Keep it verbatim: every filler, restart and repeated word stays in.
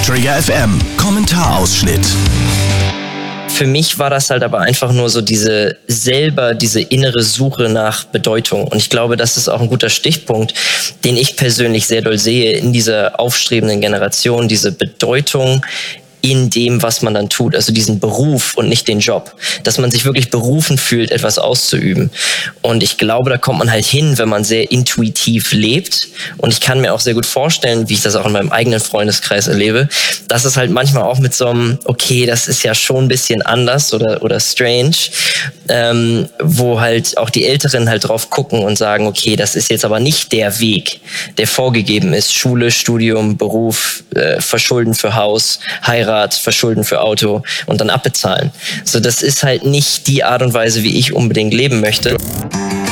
Trigger F M, Kommentarausschnitt. Für mich war das halt aber einfach nur so diese selber, diese innere Suche nach Bedeutung. Und ich glaube, das ist auch ein guter Stichpunkt, den ich persönlich sehr doll sehe in dieser aufstrebenden Generation, diese Bedeutung in dem, was man dann tut, also diesen Beruf und nicht den Job, dass man sich wirklich berufen fühlt, etwas auszuüben. Und ich glaube, da kommt man halt hin, wenn man sehr intuitiv lebt. Und ich kann mir auch sehr gut vorstellen, wie ich das auch in meinem eigenen Freundeskreis erlebe, dass es halt manchmal auch mit so einem, okay, das ist ja schon ein bisschen anders oder, oder strange, ähm, wo halt auch die Älteren halt drauf gucken und sagen, okay, das ist jetzt aber nicht der Weg, der vorgegeben ist. Schule, Studium, Beruf, äh, Verschulden für Haus, Heirat, Verschulden für Auto und dann abbezahlen. So, das ist halt nicht die Art und Weise, wie ich unbedingt leben möchte.